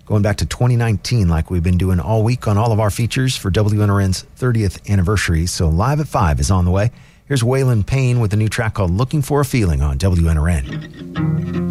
going back to 2019 like we've been doing all week on all of our features for WNRN's 30th anniversary. So Live at 5 is on the way. Here's Waylon Payne with a new track called Looking for a Feeling on WNRN.